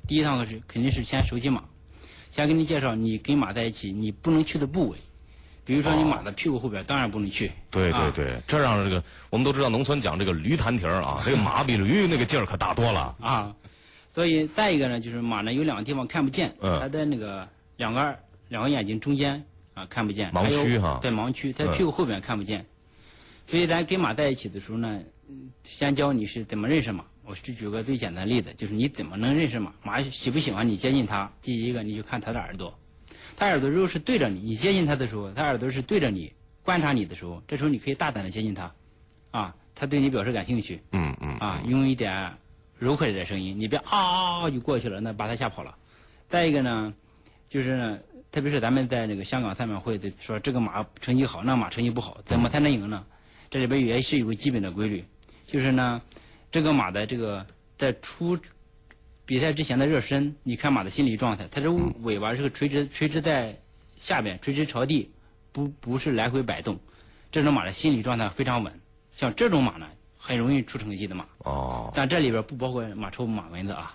第一堂课是肯定是先熟悉马，先给你介绍你跟马在一起你不能去的部位。比如说你马的屁股后边当然不能去。 对对对，这让这个我们都知道农村讲这个驴弹蹄啊，这个马比驴那个劲儿可大多了啊。所以再一个呢，就是马呢有2个地方看不见，它的那个两个眼睛中间看不见， 盲区哈， 在盲区，它屁股后边看不见。所以咱跟马在一起的时候呢，先教你是怎么认识马。我是举个最简单的例子，就是你怎么能认识马，马喜不喜欢你接近它。第一个，你就看它的耳朵。他耳朵如果是对着你，你接近他的时候，他耳朵是对着你，观察你的时候，这时候你可以大胆的接近他，他对你表示感兴趣，用一点柔和的声音，你别就过去了，那把他吓跑了。再一个呢，就是呢，特别是咱们在那个香港赛马会的说这个马成绩好，那马成绩不好，怎么才能赢呢？这里边也是有个基本的规律，就是呢，这个马的这个在出比赛之前的热身，你看马的心理状态，它这尾巴是个垂直在下边，垂直朝地，不是来回摆动。这种马的心理状态非常稳，像这种马呢，很容易出成绩的马。但这里边不包括马抽马蚊子啊。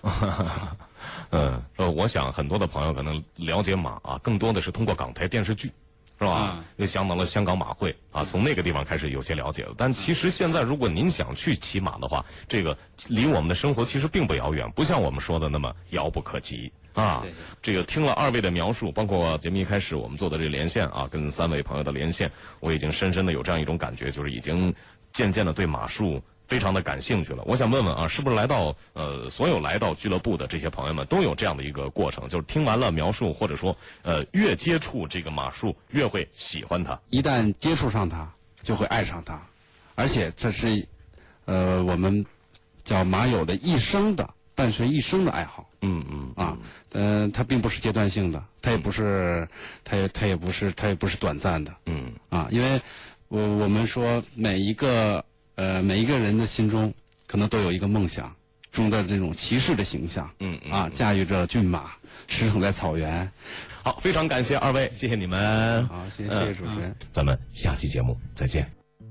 我想很多的朋友可能了解马更多的是通过港台电视剧。是吧？又想到了香港马会从那个地方开始有些了解了。但其实现在，如果您想去骑马的话，这个离我们的生活其实并不遥远，不像我们说的那么遥不可及这个听了2位的描述，包括节目一开始我们做的这个连线跟3位朋友的连线，我已经深深的有这样一种感觉，就是已经渐渐的对马术非常的感兴趣了。我想问问是不是来到所有来到俱乐部的这些朋友们都有这样的一个过程，就是听完了描述，或者说越接触这个马术越会喜欢它， 一旦接触上它就会爱上它，而且这是我们叫马友的一生的伴随一生的爱好。它并不是阶段性的，它也不是短暂的。因为我们说每一个人的心中可能都有一个梦想中的这种骑士的形象。驾驭着骏马驰骋在草原。 好，非常感谢2位，谢谢你们。 好，谢谢主持人。 咱们下期节目再见。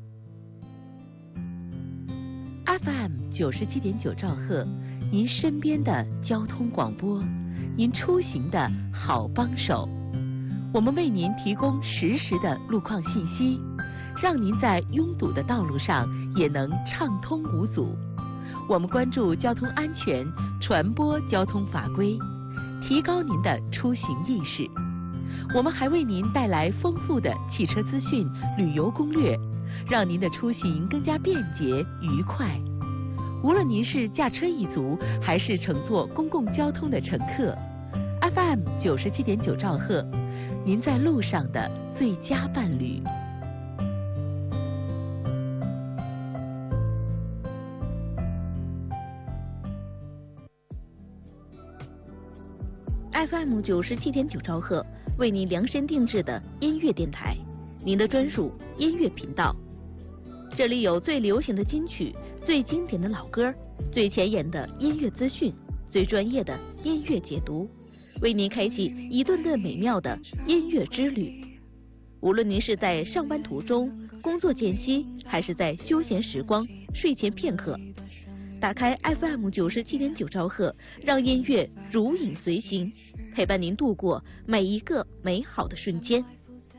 FM 97.9兆赫，您身边的交通广播，您出行的好帮手。我们为您提供实时的路况信息，让您在拥堵的道路上也能畅通无阻。我们关注交通安全，传播交通法规，提高您的出行意识。我们还为您带来丰富的汽车资讯、旅游攻略，让您的出行更加便捷愉快。无论您是驾车一族，还是乘坐公共交通的乘客， FM 97.9兆赫，您在路上的最佳伴侣。 FM 97.9兆赫，为您量身定制的音乐电台，您的专属音乐频道。这里有最流行的金曲，最经典的老歌，最前沿的音乐资讯，最专业的音乐解读，为您开启一顿顿美妙的音乐之旅。无论您是在上班途中、工作间隙，还是在休闲时光、睡前片刻，打开 FM 97.9兆赫，让音乐如影随形，陪伴您度过每一个美好的瞬间。